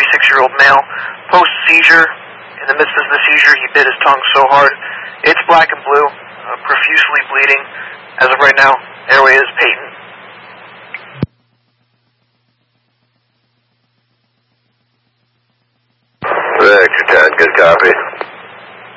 36-year-old male. Post-seizure, in the midst of the seizure, he bit his tongue so hard. It's black and blue, profusely bleeding. As of right now, airway is patent. Vector 10, good copy.